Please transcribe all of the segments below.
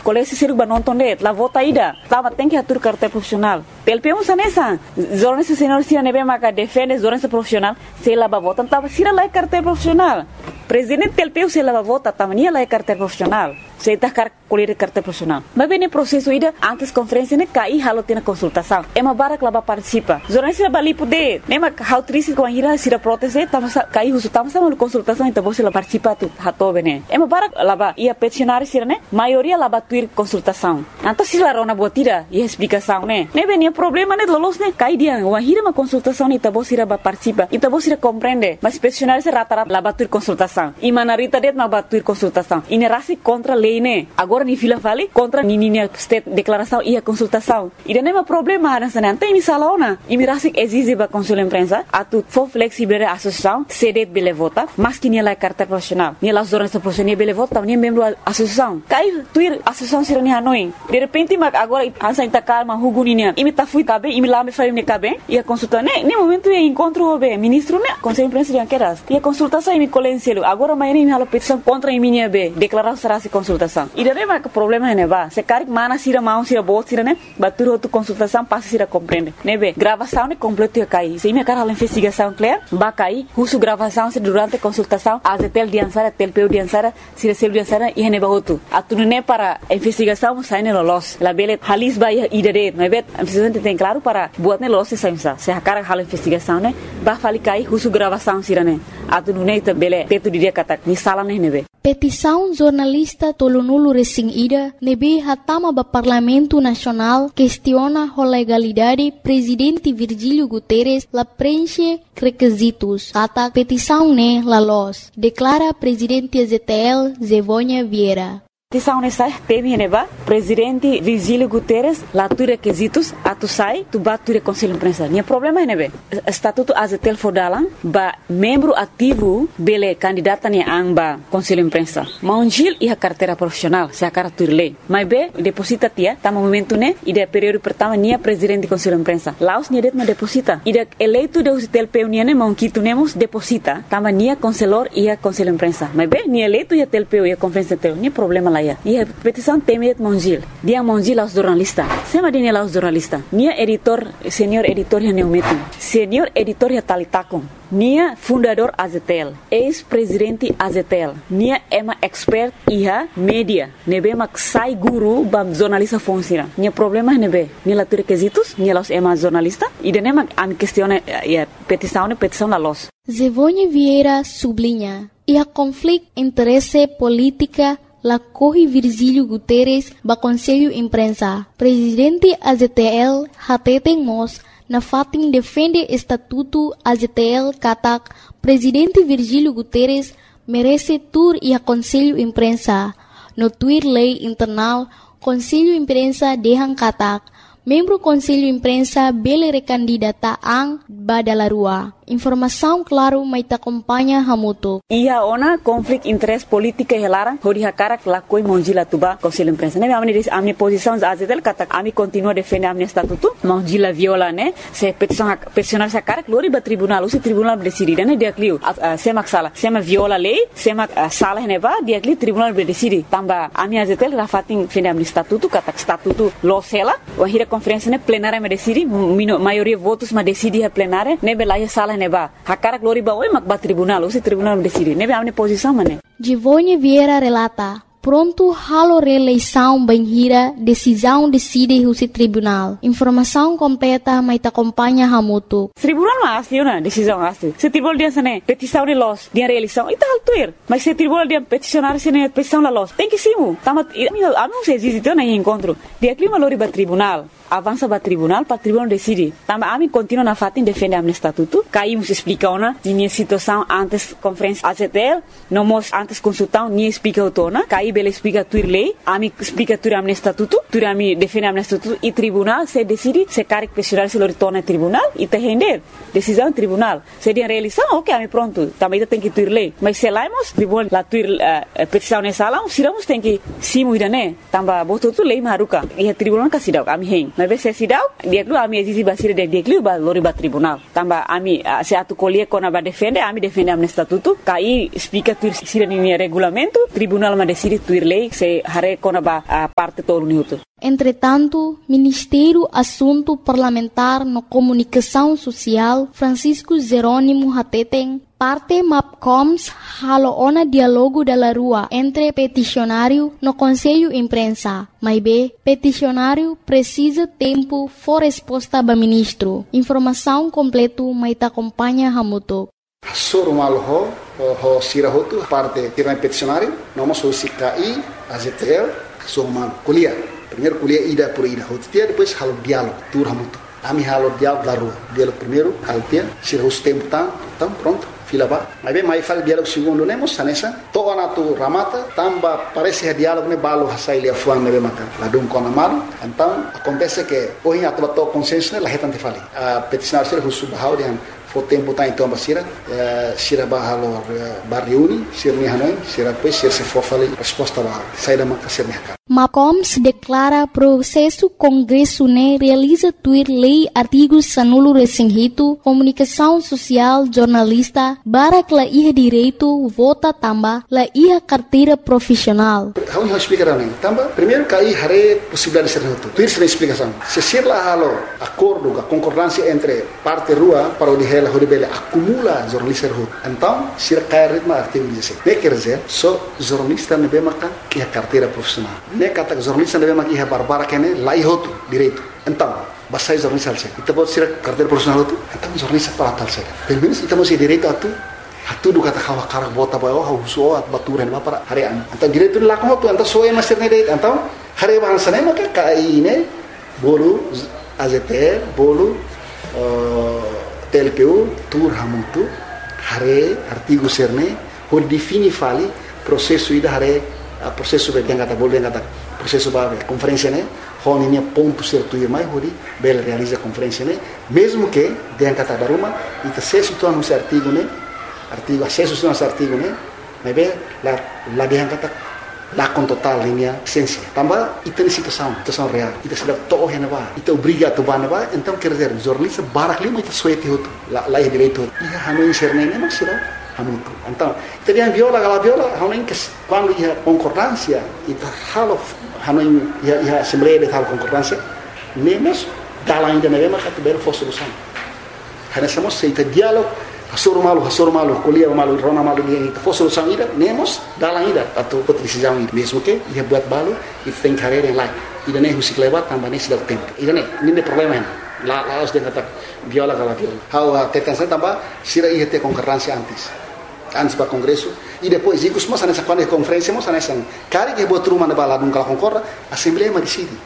colégio se ba nonton de la vota ida tava tem que atur carteira profissional TLP usa nessa jornalista senhor se nebe maka defende jornalista profissional se la ba vota tava sira lá carteira profissional presidente TLP se la ba vota tava nia lá carteira profissional se tá colher carteira profissional mas bem processo ida antes conferência né cai halo tem consultação é uma bara que lá participa jornalista bali poder nem ma how triste com a ira sira proteste tava cai uso tava sama consultação então você lá participa tu hato bene é uma bara lá ba ia peticionar sira né maioria lá batuir consultação então se lá rona botira e explicação né nem bem problema né lolos né cai dia uma ira uma consultação então você lá participa então você compreende mas peticionar se rata lá batuir consultação e manarita det ma batuir consultação e ne rasi contra lei né agora ni fila vale contra nininha state declaração e a consultação e não é um problema nessa né tem misalona e me rasi exige ba consul imprensa atu for flexible a associação cede bele vota mas que ni la carta profissional ni la zona profissional bele vota ni membro associação cai tuir associação sira ni hanoi de repente mas agora ansa ita calma huguninya e me tá fui cabe e me lá me faz me cabe e a consulta né nem momento é encontro o ministro né conselho imprensa de anqueras e a consultação e me colenselo agora mais nem me petição contra a minha be declaração será se consultação e daí mas que problema é né ba se cari mana sira mão sira bot sira né batur outro consultação passa sira compreende né be gravação né completo ia cair se minha cara a investigação clear ba cair uso gravação se durante consultação a tel diansara tel peu diansara sira sel diansara e ne ba outro atu né para investigação sai ne los la bele halis ba ida de não é bet a investigação tem claro para buat ne los se a cara a investigação né ba fali cair uso gravação sira né atu né bele teto dia kata ni sala ne be petição jornalista Tolonulu Racing Ida nebe hatama ba Parlamento Nacional questiona a legalidade presidente Virgílio Guterres la preenche requisitos kata petição ne la los declara presidente ZTL Zevônia Vieira. Petição nessa teme neba presidente Virgílio Guterres lá tu requisitos atu sai tu bature conselho imprensa nem problema é nebe estatuto azetel fodalan ba membro ativo bele candidata ne amba conselho imprensa maungil e a carteira profissional se a carteira lei mas be deposita tia tá momento né e de período pertama nia presidente conselho imprensa laos nia det ma deposita e de eleito de azetel peuniane monquito nemos deposita tama nia conselor e a conselho imprensa mas be nia eleito e a telpeu e a conferência teu nem problema lá e a petição temet mongil dia mongil aos jornalistas sema dia aos jornalistas nia editor senior editor ya neumetu senior editor ya talitakum nia fundador Azetel ex-presidente Azetel nia ema expert iha media nebe mak sai guru bam jornalista funciona nia problema nebe nia la requisitos nia los ema jornalista e de nema am questione petição la los Zevônia Vieira sublinha e a conflito interesse política la corre Virgílio Guterres ba Conselho Imprensa. Presidente AZTL hateten mos na fatin defende estatuto AZTL katak Presidente Virgílio Guterres merece tur e a Conselho Imprensa. No tuir lei internal Conselho Imprensa dehang katak membro Conselho Imprensa bele recandidata ang badalarua. Informação claro mai ta acompanha hamuto. Ia ona conflict interest politika helarang hodi hakara lakoi monjila tuba Conselho Imprensa. Ne amni posição azetel kata ami continua defender amni estatuto monjila viola ne se peticionar sa cara glori ba tribunal usi tribunal decidi ne dia clio semak sala sema viola lei semak sala ne ba dia clio tribunal decidi tamba ami azetel rafating defender amni estatuto kata estatuto losela wahira conferência ne plenária me decidi maioria votos ma decidi a plenária ne belaya sala neba hakara glori ba oi mak ba tribunal usi tribunal decide nebe amne posição mane Zevônia Vieira relata pronto halo reeleição banhira decisão decide usi tribunal informação completa mai ta acompanha hamuto tribunal mas na decisão asli se tribunal dia sane petição de los dia reeleição e tal tuir mas se tribunal dia peticionar sene petição la los tem que simu tamat amo se existe na encontro dia clima lori ba tribunal avança ba tribunal para tribunal decide tamba ami continua na fatin defende amne estatuto caímos explica ona minha situação antes conferência AZTL nomos antes consultão ni explica otona caí bele explica tuir lei ami explica tuir amne estatuto tuir ami defende amne estatuto e tribunal se decide se caric pessoal se loritorna tribunal e te render decisão tribunal se dia realização ok ami pronto também tem que tuir lei mas se laimos tribunal la tuir petição nessa sala siramos tem que simu idane tamba boto tu lei maruka e tribunal kasidau ami hen mas se sidau dia glu ami exige basir dia glu ba lori ba tribunal tamba ami se atu colie kona ba defende ami defende amne estatuto kai explica tuir sira ni regulamento tribunal ma decide tuirlei se hare konaba a parte tolu niuto. Entretanto, Ministério Assunto Parlamentar no Comunicação Social, Francisco Jerônimo Hateteng, parte MAPCOMS haloona diálogo da rua entre peticionário no Conselho Imprensa. Mas peticionário precisa tempo for resposta do ministro. Informação completa mas acompanha Hamuto. Sorumal ho sirahotu parte tirang peticionário, nós o CKI, AZTL, sorumal kuliah. Primeiro kuliah ida por ida, hotia depois halo diálogo, tur Hamuto. Ami halo diálogo da rua. Diálogo primeiro, haltia, sirahus tempo tam pronto. Fila ba, mas fala diálogo segundo nemos sanesa, toa na tu ramata, tamba parece diálogo ne balo hasai lia fuan nebe maka, ladum kona maru, então acontece que hoje atuba to consenso ne lahetan te fali, a peticionário sira husu bahau dihan, fo tempo tá então basira, sira bahalo barriuni, sira ni hanoi, sira depois sira se for fali resposta bahau, sai da maka sira ni haka. MAPCOMS declara processo Congresso ne realiza tuir lei artigos sanulo resinghito, comunicação social, jornalista, barak la iha direito, vota tamba, la iha carteira profissional. Vamos explicar também. Tamba, primeiro que aí hare possibilidade de ser reto. Tuir sem explicação. Se ser lá halo acordo, a concordância entre parte rua para o dihela horibele acumula jornalista reto. Então, se cai ritmo artigo 16. Ne quer dizer, só jornalista nebe maka que a carteira profissional. Ne kata jornalista nebe maka que barbara que ne lá ihoto direito. Então, basai jornalista alse. Ita pode ser carteira profissional tu. Então jornalista para tal se. Pelo menos ita mesti direito atu. Hatu do kata kawa karak bota bayo hauso at baturan ba para harian. Então direito lá com tu, então só é master ne direito. Então hari bahasa ne maka kai ne bolu AZTL bolu TLPU tur Hamutu hari artigo serne por defini fali processo ida hari processo be yang kata bolu yang kata processo ba conferência ne honinya ponto certo e mais hori bel realiza conferência ne mesmo que yang kata daruma ita se situa no artigo ne artigo acesso no artigo ne mas bem la yang kata la com total linha essência também ita ni situação real ita sudah toh yang ba ita obriga tu ba ba então quer dizer jornalista barak lima ita suete hotu la direito ia hanu serne ne mas Hamutu. Então, teriam viola, hanu que quando ia concordância ita halo hanu ia assembleia de tal concordância nemos dala ainda na mesma categoria for solução. Hana somos seita diálogo hasor malu, kuliah malu, rona malu dia for solução ida nemos dala ainda atau decisão mesmo que ia buat balu e tem carreira em lá. Ida nem musik lewat tambah nem sudah tempo. Ida nem problema lá os de kata viola kala viola. How tetansa tambah sira ia ter concordância antes para Congresso e depois e cosmos nessa quando é conferência mos nessa cari que botou uma na bala nunca concorda assembleia mas decide.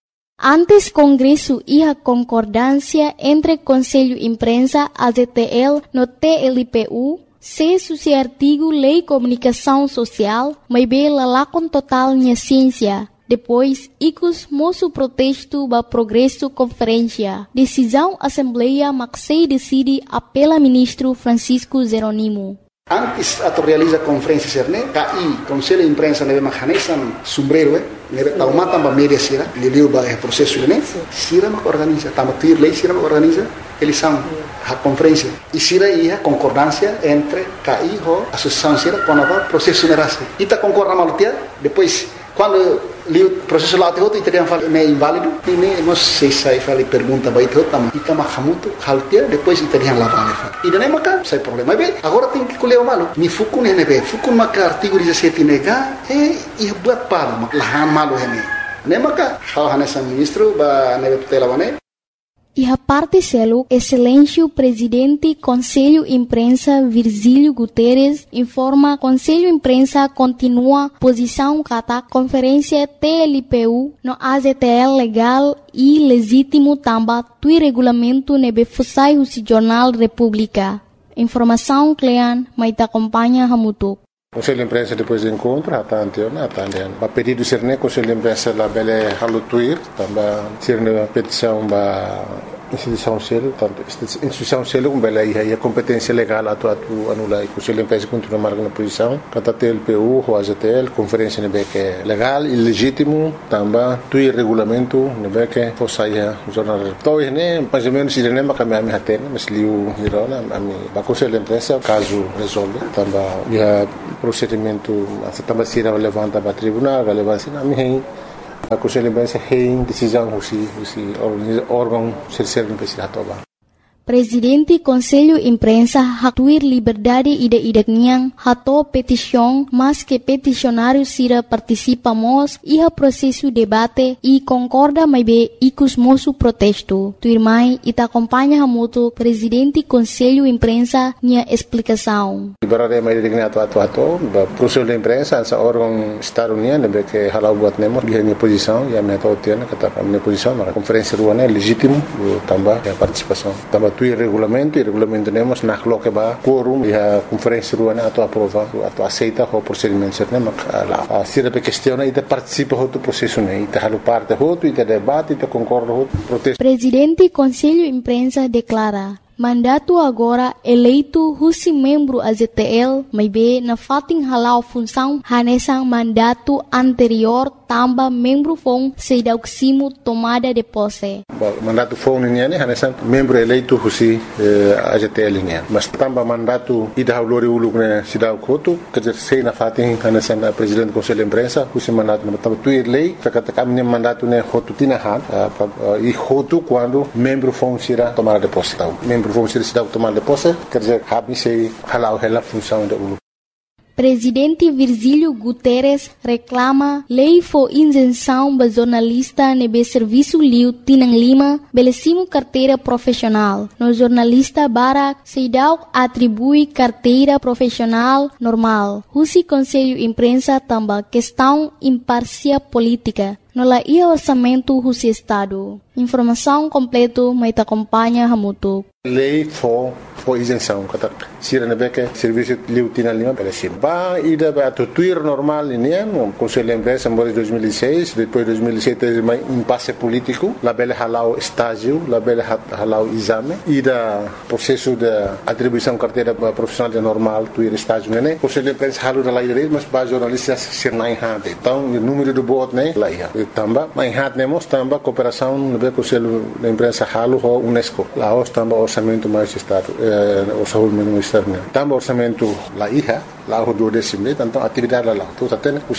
Antes Congresso ia concordância entre Conselho Imprensa AZTL no TLPU, se suci artigo Lei Comunicação Social, mas bela lá com total minha ciência. Depois, icos moço protesto ba progresso conferência. Decisão Assembleia Maxei decide apela ministro Francisco Jerônimo. Antes ato realiza conferência serne, KI, Conselho de Imprensa neve mahanesan sombrero, neve taumatan ba media sira, liliu ba processo ne, sira mak organiza, tama tuir lei sira mak organiza, eleição, a conferência. E sira ia concordância entre KI ho associação sira quando ba processo nerase. Ita concorda malutia, depois quando o processo lá te outro teriam falado é inválido e nem nós sei sai fale pergunta vai te outro também e tama Hamutu haltia depois teriam lá vale e daí maca sai problema bem agora tem que colher o malo ni fukun ne be fukun maca artigo 17 nega e buat palo lahan malo ne maca hal hanesa ministro ba ne tutela wane. E a parte selo, Excelêncio Presidente Conselho Imprensa Virgílio Guterres informa Conselho Imprensa continua posição kata conferência TLPU no AZTL legal e legítimo tamba tui regulamento nebe fusai o Jornal República. Informação Clean, mas te acompanha Hamutu. Conselho de Imprensa depois do encontro, atende. A pedido ser ne Conselho de Imprensa la bele halutuir, também ser ne petição ba instituição selo, tanto instituição selo com bele aí a competência legal atu anula e Conselho de Imprensa continua marcando posição, kata TLPU, o AZTL, conferência ne que é legal e legítimo, também tuir regulamento ne que fosse aí o jornal. Então ne mais ou menos ele ne makamami hatene, mas liu hirona ami ba Conselho de Imprensa caso resolve, também procedimento também se levanta para tribunal, relevância na minha a Conselho de Imprensa tem decisão o órgão terceiro precisa tomar. Presidente Conselho Imprensa hatuir liberdade ida-idakniang hato petição, mas que peticionários sira participamos iha processo debate e concorda mais bem icus moço protesto. Tuirmai ita acompanha hamuto Presidente Conselho Imprensa nia explicação. Liberdade mais digna atu Conselho de Imprensa essa órgão Estado União lembra que halau buat nemos dia minha posição e a minha tautiana kata minha posição na conferência ruana é legítimo também a participação também tu regulamento temos na que ba quorum e a conferência ruana atu aprova atu aceita o procedimento certo mak lá se a questão e participa do processo né e halu parte hoto e debate e concorda hoto protesto. Presidente Conselho Imprensa declara mandato agora eleito husi membro AZTL may be na fating halau função hanesang mandato anterior tamba membro fong sedauksimo tomada de posse. Mandato fong niya hanesang membro eleito husi AZTL niya. Mas tamba mandato ida haulori uluk na sidauk hotu kajer sei na fating hanesang presidente Conselho de Imprensa husi mandato na tamba tuir lei kakata kami mandato ne hotu tinahan e hotu quando membro fong sira tomada de posse. Vamos ser cidade tomar de posse, quer dizer, se halau a função da ULU. Presidente Virgílio Guterres reclama lei for isenção ba jornalista nebe serviço liu Tinang Lima belecimo carteira profissional. No jornalista Barak Seidau atribui carteira profissional normal. Husi Conselho Imprensa tamba questão imparcial política. No la ia orçamento husi Estado. Informação completo mai ta acompanha hamutu. Lei for isenção, kata sira nebeke serviço liu Tinang Lima belecimo. Ba ida ba tuir normal ini no Conselho de Imprensa em 2006, depois 2007 teve mais impasse político, la bela halau estágio, la bela halau exame, ida processo de atribuição carteira profissional de normal, tuir estágio né. Conselho de Imprensa halu da lei mas ba jornalistas ser nai hade. Então o número de votos né lá ia. Tamba mai hat nemos tamba cooperação no Conselho de Imprensa halu ho UNESCO. Lá os tamba orçamento mais estado, orçamento externo. Tamba orçamento lá ia, lá o 12º, então atividade lá. Tudo até o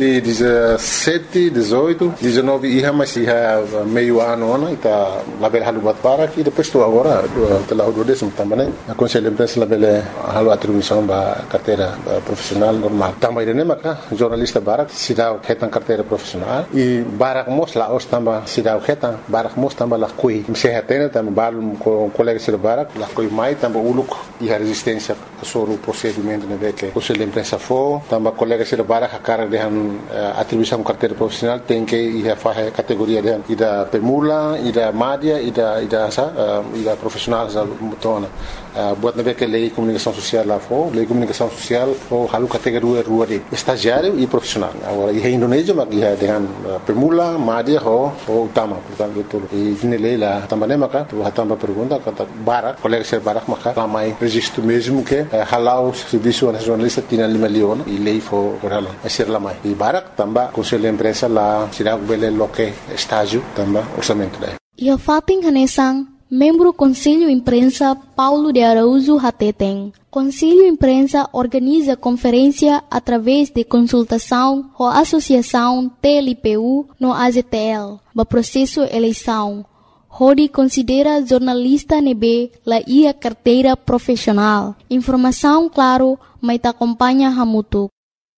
2017, 18, 19 ia mas ia meio ano, ita lá bela halu bat para que depois estou agora lá o 12º também. A Conselho de Imprensa lá bela halu atribuição ba carteira profissional normal. Tamba irene maka jornalista Barak sidau hetan carteira profissional e Barak mos lá os tamba sidau hetan Barak mos tamba lá coi se hatena tamba balum com colega sir Barak lá coi mai tamba uluk e a resistência sobre o procedimento né que o Conselho de Imprensa for tamba colega sir Barak a cara de atribuição carteira profissional tem que ir a fazer categoria de ida pemula ida madia ida profissional za mutona buat nebe que lei comunicação social lá for lei comunicação social for halu categoria rua de estagiário e profissional agora e Indonésia mas ia dengan pemula madia ho utama portanto itu e nele lá também maka tu hatamba pergunta kata Barak colega ser Barak maka ramai registro mesmo que halau serviço jornalista Tinang Lima Leon e lei for orala ser lamai e Barak tamba Conselho de Imprensa lá sirag bele loke estágio tamba orçamento daí ia fating hanesang membro Conselho Imprensa Paulo de Araújo Hateteng. Conselho Imprensa organiza conferência através de consultação ou associação TLPU no AZTL, para processo eleição. Rodi considera jornalista nebe la ia carteira profissional. Informação claro, mas te acompanha hamutu.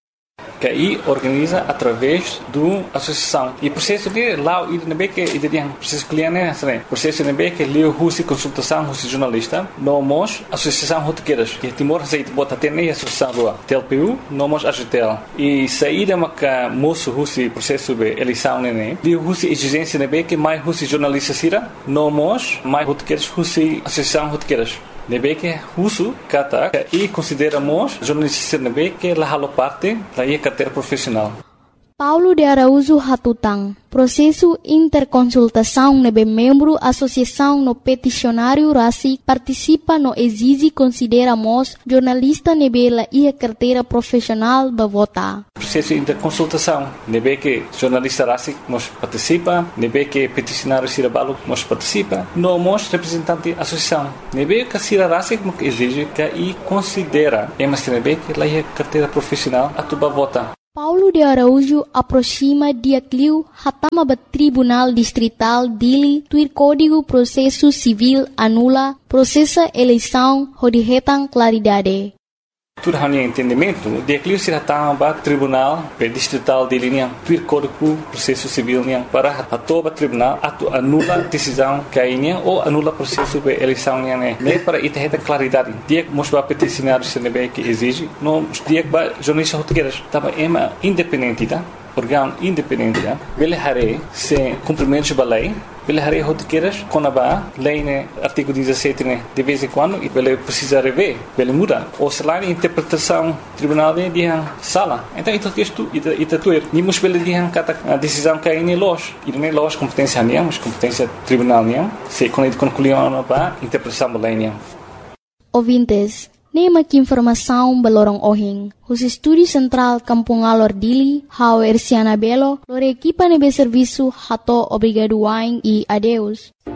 Que aí organiza através do associação e processo de lá o IDNB que ideia processo cliente né processo IDNB que leu husi consultação husi jornalista nomos associação rotequeiras que Timor aceita bota ter nem associação do TLPU nomos AGTL e saída maca moço husi processo de eleição né leu husi exigência IDNB que mais husi jornalista sira nomos mais rotequeiras husi associação rotequeiras nebe que russo kata e consideramos jornalistas nebe que la halo parte da carteira profissional. Paulo de Araújo Hatutang, processo interconsultação nebe membro associação no peticionário RACIC participa no exige consideramos jornalista nebe la ia carteira profissional ba vota. Processo interconsultação, nebe que jornalista RACIC nos participa, nebe que peticionário Cirabalo nos participa, no mos representante associação, nebe que Cira RACIC nos exige que e considera, mas nebe que la ia carteira profissional atuba vota. Paulo de Araújo aproxima dia cliu hatama ba Tribunal Distrital Dili tuir Código Processo Civil anula processa eleição hodihetang claridade. Tudo hanya entendimento, dia cliu se hatama ba Tribunal Distrital Dili niang tuir Código Processo Civil niang para atoba tribunal atu anula decisão kainya ou anula processo de eleição niang ne para iterhetang claridade. Dia mos ba peticionário senebe que exige, no dia ba jornalista rotegueiras tava ema independente, tá? Órgão independente, tá? Ele hare se cumprimentos da lei, ele hare rotegueiras com a lei né artigo 17 né de vez em quando e ele precisa rever, ele muda ou se lá interpretação tribunal de sala. Então isto tuer ni mus ele dihan kata decisão que aí los e nem los competência niam, mas competência tribunal niam, se quando concluiu ba interpretação da lei niam. Ouvintes, nema que informação balorong ohing. Os Estúdio Central Kampung Alor Dili, Hau Erciana Belo, lore equipa nebe serviço hato obrigado waing e adeus.